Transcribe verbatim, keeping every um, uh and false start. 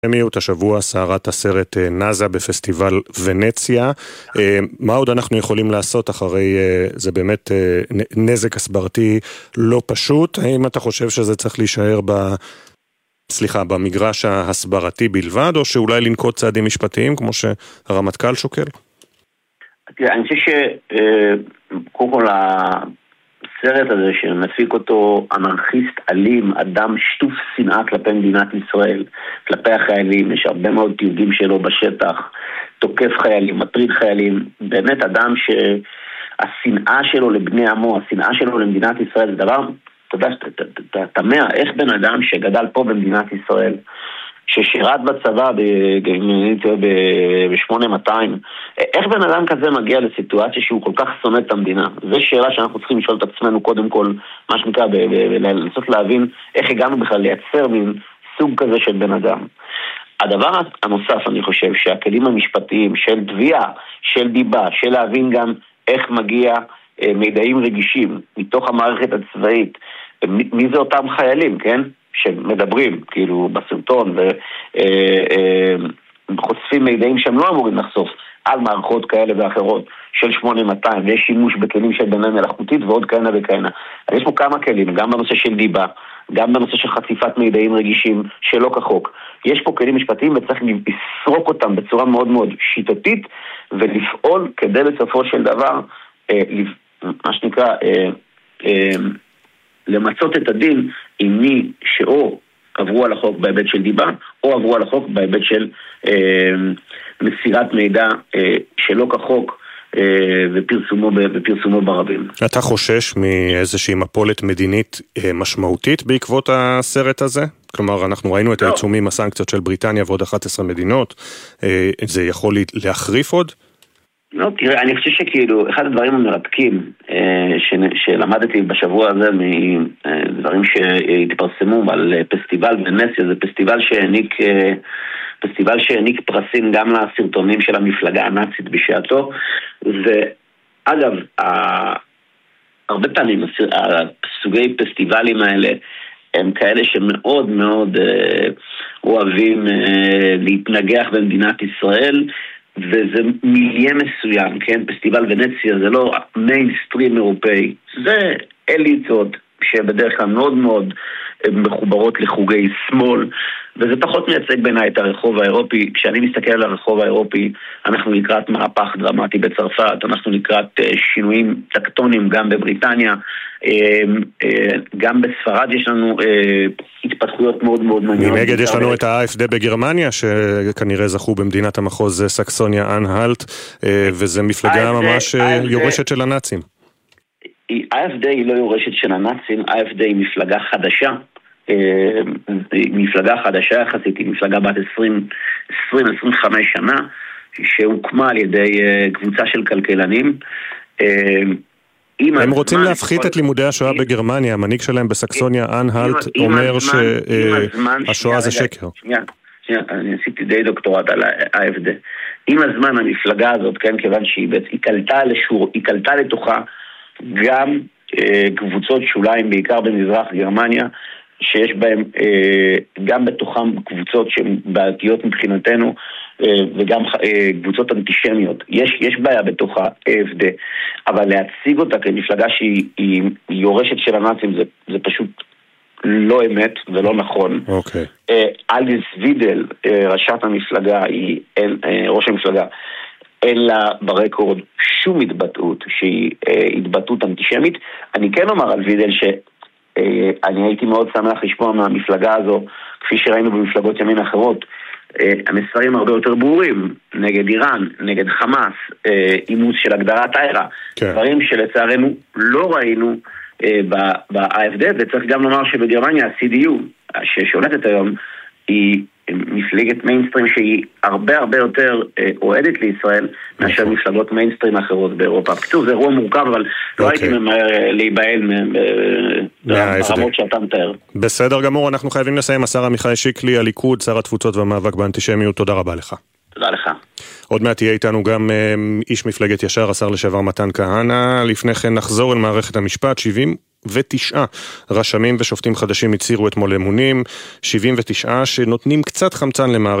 מיעוט השבוע סערת הסרט נאזה בפסטיבל ונציה. מה עוד אנחנו יכולים לעשות אחרי זה באמת נזק הסברתי לא פשוט? האם אתה חושב שזה צריך להישאר ב... סליחה, במגרש ההסברתי בלבד, או שאולי לנקוט צעדים משפטיים כמו שהרמטכ"ל שוקל? אני חושב שקודם כל הסרט הזה שמפיק אותו אנרכיסט אלים, אדם שטוף שנאה כלפי מדינת ישראל, כלפי החיילים, יש הרבה מאוד תיעודים שלו בשטח, תוקף חיילים, מטריד חיילים, באמת אדם שהשנאה שלו לבני עמו, השנאה שלו למדינת ישראל, זה דבר, אתה יודע, תמה, איך בן אדם שגדל פה במדינת ישראל, ששירת בצבא ב-שמונה מאתיים, איך בן אדם כזה מגיע לסיטואציה שהוא כל כך שונא את המדינה? זו שאלה שאנחנו צריכים לשאול את עצמנו קודם כל, מה שנקרא, לנסות להבין איך הגענו בכלל לייצר מין סוג כזה של בן אדם. הדבר הנוסף, אני חושב, שהכלים המשפטיים של תביעה, של דיבה, של להבין גם איך מגיע מידעים רגישים מתוך המערכת הצבאית, מי זה אותם חיילים, כן? שמדברים, כאילו, בסרטון וחושפים מידעים שהם לא אמורים לחשוף על מערכות כאלה ואחרות של שמונה מאתיים, ויש שימוש בכלים של בינה מלאכותית ועוד כהנה וכהנה. אז יש פה כמה כלים, גם בנושא של דיבה, גם בנושא של חשיפת מידעים רגישים שלא כחוק. יש פה כלים משפטיים וצריך לסרוק אותם בצורה מאוד מאוד שיטתית, ולפעול כדי בסופו של דבר, מה שנקרא, למצות את הדין עם מי שאו עברו על החוק בהיבט של דיבה, או עברו על החוק בהיבט של אה, מסירת מידע אה, שלא כחוק אה, ופרסומו, ופרסומו ברבים. אתה חושש מאיזושהי מפולת מדינית אה, משמעותית בעקבות הסרט הזה? כלומר, אנחנו ראינו את לא. העיצומים, הסנקציות של בריטניה ועוד אחת עשרה מדינות. אה, זה יכול להחריף עוד? לא, תראה, אני חושב שכאילו, אחד הדברים המרתקים אה, ש, שלמדתי בשבוע הזה מדברים שהתפרסמו על פסטיבל ונציה, זה פסטיבל שהעניק, אה, פסטיבל שהעניק פרסים גם לסרטונים של המפלגה הנאצית בשעתו, ואגב, ה- הרבה פעמים הסוגי פסטיבלים האלה הם כאלה שמאוד מאוד אה, אוהבים אה, להתנגח במדינת ישראל, וזה מיליה מסוים, כן? פסטיבל ונציה זה לא מיינסטרים אירופאי, זה אליטות שבדרך כלל מאוד מאוד מחוברות לחוגי שמאל, וזה פחות מייצג בעיניי את הרחוב האירופי. כשאני מסתכל על הרחוב האירופי, אנחנו לקראת מהפך דרמטי בצרפת, אנחנו לקראת שינויים טקטונים גם בבריטניה, גם בספרד יש לנו התפתחויות מאוד מאוד מעניינות. מנגד יש לנו את ה-איי אף די בגרמניה, שכנראה זכו במדינת המחוז סקסוניה אנהלט, וזה מפלגה ממש יורשת של הנאצים. איי אף די היא לא יורשת של הנאצים, איי אף די היא מפלגה חדשה, מפלגה חדשה יחסית, היא מפלגה בת עשרים עשרים וחמש שנה, שהוקמה על ידי קבוצה של כלכלנים. הם רוצים להפחית את לימודי השואה בגרמניה, המנהיג שלהם בסקסוניה אנהלט אומר שהשואה זה שקר. שנייה, שנייה, אני עשיתי די דוקטורט על ה-איי אף די. עם הזמן המפלגה הזאת, כן, כיוון שהיא קלטה לתוכה גם קבוצות שוליים, בעיקר במזרח גרמניה, שיש בהם גם בתוכם קבוצות שהן בעייתיות מבחינתנו, וגם קבוצות אנטישמיות. יש, יש בעיה בתוך ה-איי אף די, אבל להציג אותה כמפלגה שהיא יורשת של הנאצים, זה, זה פשוט לא אמת ולא נכון. אוקיי. אליס וידל, ראשת המפלגה, היא, ראש המפלגה, אין לה ברקורד שום התבטאות שהיא התבטאות אנטישמית. אני כן אומר על וידל ש... אני הייתי מאוד שמח לשמוע מהמפלגה הזו, כפי שראינו במפלגות ימין אחרות, המסרים הרבה יותר ברורים, נגד איראן, נגד חמאס, אימוץ של הגדרת טיירה, דברים שלצערנו לא ראינו ב-איי אף די, וצריך גם לומר שבגרמניה ה-סי די יו, ששולטת היום, היא מפלגת מיינסטרים שהיא הרבה הרבה יותר אוהדת לישראל מאשר מפלגות מיינסטרים אחרות באירופה. כתוב, זה אירוע מורכב, אבל לא הייתי ממהר להיבהל ברמות שאתה מתאר. בסדר גמור, אנחנו חייבים לסיים. השר עמיחי שיקלי, הליכוד, שר התפוצות והמאבק באנטישמיות, תודה רבה לך. תודה לך. עוד מעט יהיה איתנו גם איש מפלגת ישר, השר לשעבר מתן כהנא. לפני כן נחזור אל מערכת המשפט. שבעים ותשעה רשמים ושופטים חדשים הצהירו אתמול אמונים, שבעים ותשעה שנותנים קצת חמצן למערכת